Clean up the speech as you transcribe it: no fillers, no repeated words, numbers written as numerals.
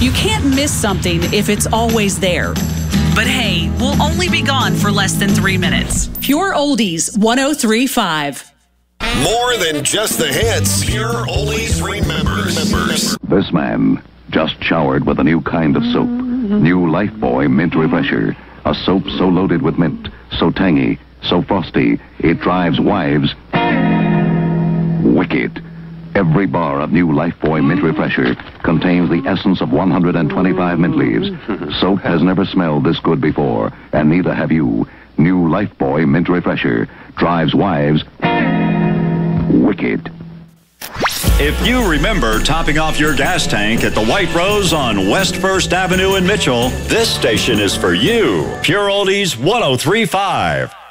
You can't miss something if it's always there. But hey, we'll only be gone for less than 3 minutes. Pure Oldies 103.5. More than just the hits. Pure Oldies remembers. This man just showered with a new kind of soap. New Lifebuoy Mint Refresher. A soap so loaded with mint, so tangy, so frosty, it drives wives wicked. Every bar of new Lifebuoy Mint Refresher contains the essence of 125 mint leaves. Soap has never smelled this good before, and neither have you. New Lifebuoy Mint Refresher drives wives wicked. If you remember topping off your gas tank at the White Rose on West 1st Avenue in Mitchell, this station is for you. Pure Oldies 103.5.